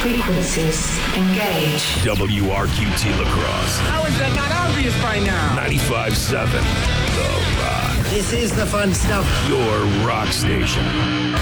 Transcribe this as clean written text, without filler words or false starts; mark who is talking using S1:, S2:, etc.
S1: Frequencies engage.
S2: WRQT Lacrosse.
S3: How is that not obvious by now?
S2: 95.7 The Rock.
S4: This is the fun stuff.
S2: Your rock station.